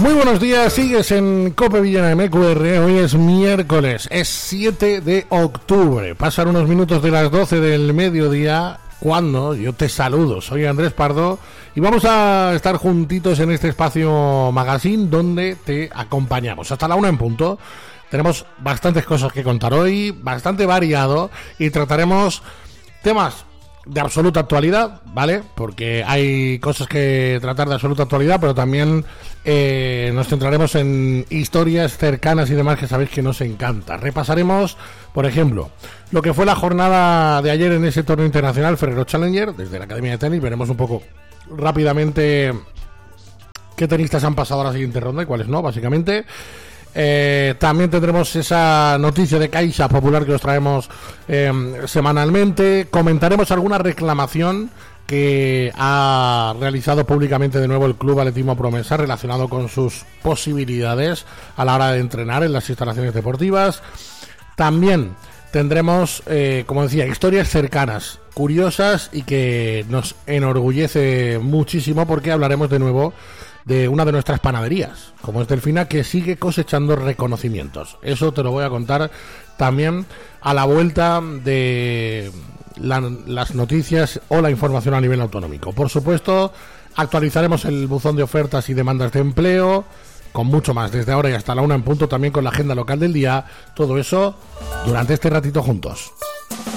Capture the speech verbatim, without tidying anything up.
Muy buenos días, sigues en Cope Villena M Q R. Hoy es miércoles, es siete de octubre. Pasan unos minutos de las doce del mediodía cuando yo te saludo. Soy Andrés Pardo y vamos a estar juntitos en este espacio magazine donde te acompañamos hasta la una en punto. Tenemos bastantes cosas que contar hoy, bastante variado, y trataremos temas de absoluta actualidad, ¿vale? Porque hay cosas que tratar de absoluta actualidad, pero también eh, nos centraremos en historias cercanas y demás que sabéis que nos encanta. Repasaremos, por ejemplo, lo que fue la jornada de ayer en ese torneo internacional Ferrero Challenger, desde la Academia de Tenis. Veremos un poco rápidamente qué tenistas han pasado a la siguiente ronda y cuáles no, básicamente. Eh, también tendremos esa noticia de Caixa Popular que os traemos eh, semanalmente. Comentaremos alguna reclamación que ha realizado públicamente de nuevo el Club Atletismo Promesa relacionado con sus posibilidades a la hora de entrenar en las instalaciones deportivas. También tendremos, eh, como decía, historias cercanas, curiosas y que nos enorgullece muchísimo, porque hablaremos de nuevo de una de nuestras panaderías, como es Delfina, que sigue cosechando reconocimientos. Eso te lo voy a contar también a la vuelta de la, las noticias o la información a nivel autonómico. Por supuesto, actualizaremos el buzón de ofertas y demandas de empleo, con mucho más desde ahora y hasta la una en punto, también con la agenda local del día. Todo eso durante este ratito juntos.